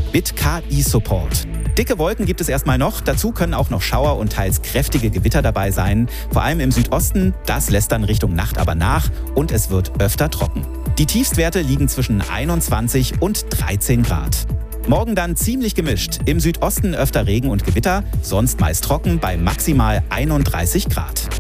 mit KI-Support. Dicke Wolken gibt es erstmal noch, dazu können auch noch Schauer und teils kräftige Gewitter dabei sein. Vor allem im Südosten, das lässt dann Richtung Nacht aber nach und es wird öfter trocken. Die Tiefstwerte liegen zwischen 21 und 13 Grad. Morgen dann ziemlich gemischt. Im Südosten öfter Regen und Gewitter, sonst meist trocken bei maximal 31 Grad.